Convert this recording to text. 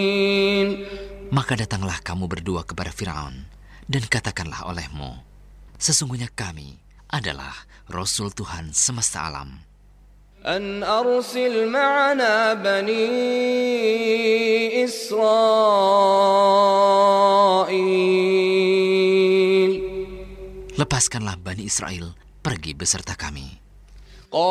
Maka datanglah kamu berdua kepada Firaun dan katakanlah olehmu, sesungguhnya kami adalah Rasul Tuhan semesta alam. An arsil ma'ana bani Israel. Lepaskanlah Bani Israel pergi beserta kami.